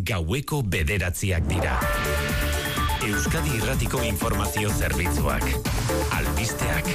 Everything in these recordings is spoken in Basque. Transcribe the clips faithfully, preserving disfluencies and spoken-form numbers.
gaueko bederatziak dira. Euskadi Irratiko Informazio Zerbitzuak. Albisteak.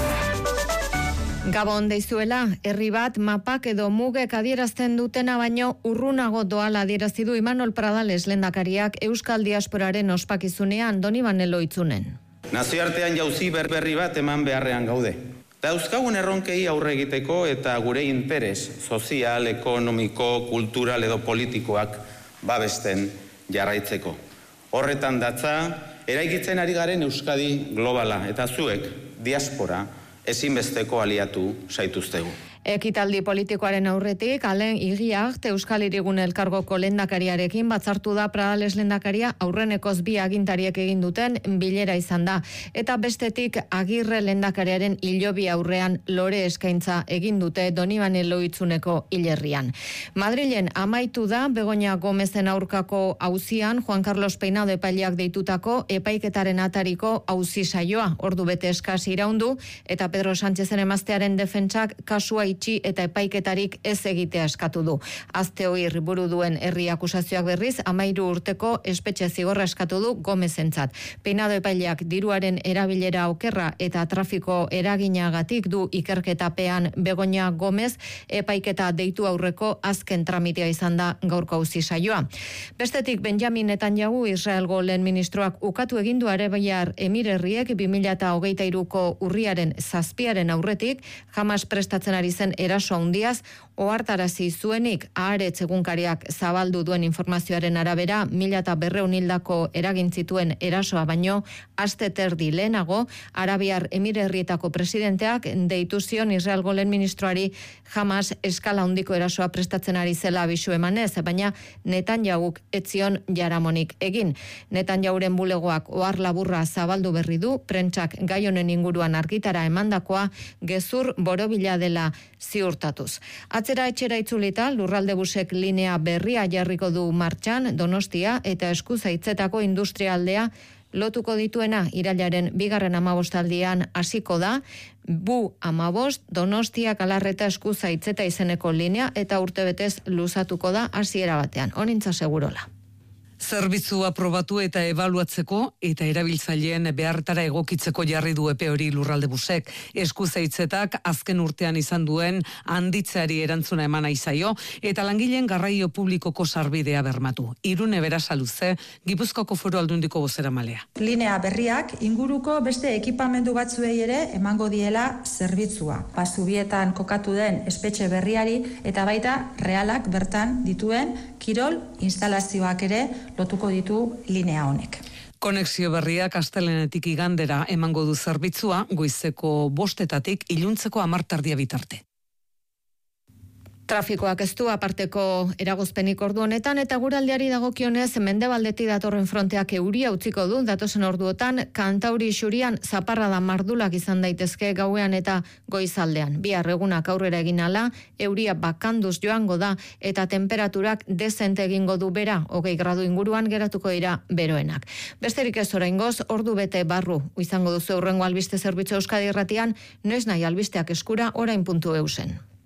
Gabon deizuela, herri bat mapak edo mugek adierazten dutena baino urrunago doala adierazi du Imanol Pradales lehendakariak Euskal Diasporaren ospakizunean Donibane Loitzunen. Nazioartean jauzi berberri bat eman beharrean gaude. Dauzkagun erronkei aurre egiteko eta gure interes sozial, ekonomiko, kultural edo politikoak babesten jarraitzeko. Horretan datza, eraikitzen ari garen Euskadi globala eta zuek, diaspora, ezinbesteko aliatu zaituztegu. Ekitaldi politikoaren aurretik, Alen Igiart, Euskal Hirigun Elkargoko lehendakariarekin batzartu da Pradales lehendakaria aurrenekoz bi agintariek egin duten bilera izan da. Eta bestetik Agirre lehendakariaren hilobi aurrean lore eskaintza egin dute Donibane Loitzuneko hilerrian. Madrilen amaitu da Begoña Gomezen aurkako auzian Juan Carlos Peinado epaileak deitutako epaiketaren atariko auzi saioa. Ordu bete eskas iraundu eta Pedro Sánchezen emaztearen defentsak kasua itxi eta epaiketarik ez egitea eskatu du. Azte oir buru duen herri akusazioak berriz, amairu urteko espetxe zigorra eskatu du Gomezentzat. Peinado epaileak diruaren erabilera okerra eta trafiko eraginagatik du ikerketapean Begoña Gomez, epaiketa deitu aurreko azken tramitea izan da gaurko auzi saioa. Bestetik Benjamin Netanyahu Israelgo lehen ministroak ukatu egindu Arabiar Emirerriek bi mila hogeita hiruko urriaren zazpiaren aurretik Hamas prestatzen ari zen eraso handiaz ohartarazi zuenik. Haaretz egunkariak zabaldu duen informazioaren arabera mila berrehun hildako eragin zituen erasoa baino aste terdi lehenago Arabiar Emirerrietako presidenteak deitu zion Israelgo lehen ministroari Hamas eskala handiko erasoa prestatzen ari zela abisu emanez, baina Netanyahuk ez zion jaramonik egin. Netanyahuren bulegoak ohar laburra zabaldu berri du, prentsak gai honen inguruan argitara emandakoa gezur borobila dela ziurtatuz. Atzera etxera itzulita, lurralde busek linea berria jarriko du martxan, Donostia eta Eskuzaitzetako industrialdea lotuko dituena irailaren bigarren amabostaldian hasiko da, Bu amabost, Donostia, Galarreta, Eskuzaitzeta izeneko linea eta urtebetez luzatuko da hasiera batean. Honintza segurola. Zerbitzu aprobatu eta ebaluatzeko eta erabiltzaileen behartara egokitzeko jarri du epe hori lurralde busek. Eskuzaitzetak azken urtean izan duen handitzeari erantzuna emana izaio eta langileen garraio publikoko sarbidea bermatu. Irune Berasaluze, Gipuzkoako Foru Aldundiko bozeramalea. Linea berriak inguruko beste ekipamendu batzuei ere emango diela zerbitzua. Pasubietan kokatu den espetxe berriari eta baita realak bertan dituen kirol instalazioak ere lotuko ditu linea honek. Konexio berriak astelehenetik igandera emango du zerbitzua, goizeko bostetatik iluntzeko hamartardia bitarte. Trafikoak ez du aparteko eragozpenik ordu honetan eta guraldiari dagokionez mendebaldetik datorren fronteak euria utziko du datozen orduotan Kantauri xurian zaparrada mardulak izan daitezke gauean eta goizaldean. Bihar egunak aurrera egin ala, euria bakanduz joango da eta temperaturak dezente egingo du bera, hogei gradu inguruan geratuko dira beroenak. Besterik ez oraingoz, ordu bete barru izango duzu hurrengo albiste zerbitzu Euskadi Irratian, noiz nahi albisteak eskura orain puntu eusen.